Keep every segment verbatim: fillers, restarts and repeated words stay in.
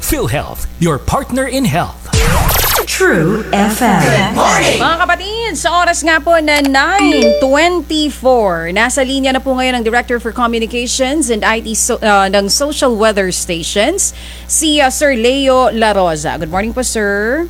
PhilHealth, your partner in health. True F M. Good morning! Mga kapatid, sa oras nga po na nine twenty-four, nasa linya na po ngayon ang Director for Communications and I T so, uh, ng Social Weather Stations, si uh, Sir Leo La Rosa. Good morning po, sir.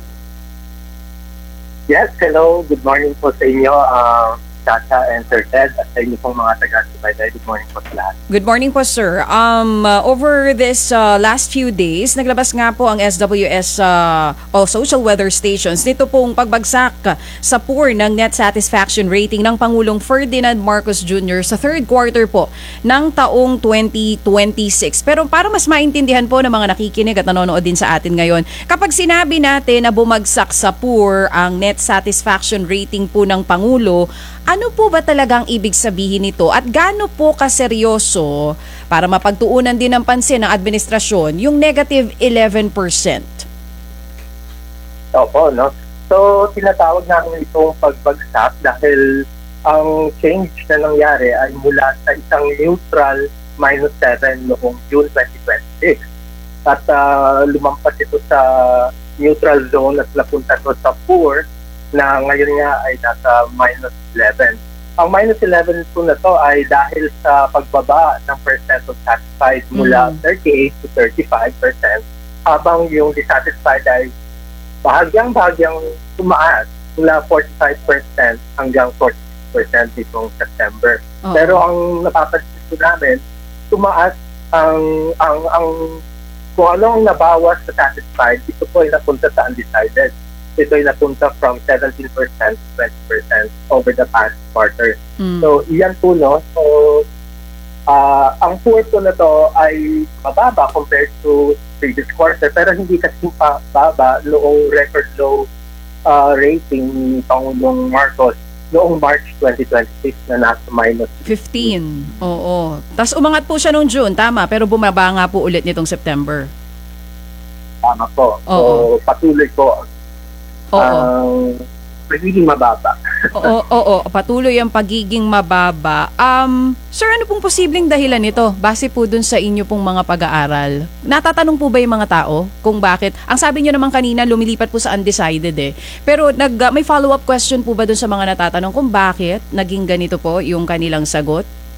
Yes, hello. Good morning po sa inyo, uh, Chacha and Sir Ted, at sa inyo pong mga taga-subaybay. Good morning po sa lahat. Good morning po, sir. Um, uh, over this uh, last few days, naglabas nga po ang S W S uh, o Social Weather Stations nito pong pagbagsak sa poor ng net satisfaction rating ng Pangulong Ferdinand Marcos Junior sa third quarter po ng taong twenty twenty-six. Pero para mas maintindihan po ng mga nakikinig at nanonood din sa atin ngayon, kapag sinabi natin na bumagsak sa poor ang net satisfaction rating po ng Pangulo, ano po ba talagang ibig sabihin nito at gaano po kaseryoso para mapagtuunan din ng pansin ng administrasyon yung negative eleven percent? Opo, no? So, tinatawag namin itong pagbagsak dahil ang change na nangyari ay mula sa isang neutral minus seven noong June twenty twenty-six. At uh, lumampas ito sa neutral zone at napunta ito sa poor na ngayon nga ay nasa minus eleven. Ang minus eleven po na to ay dahil sa pagbaba ng percent of satisfied mula mm. thirty-eight to thirty-five percent, habang yung dissatisfied ay bahagyang-bahagyang tumaas mula forty-five percent hanggang forty-six percent nitong September. Oh. Pero ang napapansin ko namin, tumaas ang ang ang kung anong nabawas sa satisfied, ito po ay napunta sa undecided. Ito ay napunta from seventeen percent to twenty percent over the past quarter. Mm. So, iyan po, no? So, uh, ang poor po na to ay mababa compared to previous quarter, pero hindi kasi mababa noong record low uh, rating ni Pangulong Marcos noong March twenty twenty-six na nasa minus fifteen. Oo. Tapos umangat po siya noong June, tama, pero bumaba nga po ulit nitong September. Tama po. So, Oo. patuloy po ang uh, pagiging mababa. Oo, oo, patuloy ang pagiging mababa. Um, sir, ano pong posibleng dahilan nito? Base po dun sa inyo pong mga pag-aaral. Natatanong po ba yung mga tao kung bakit? Ang sabi nyo naman kanina, lumilipat po sa undecided eh. Pero nag, uh, may follow-up question po ba dun sa mga natatanong kung bakit naging ganito po yung kanilang sagot?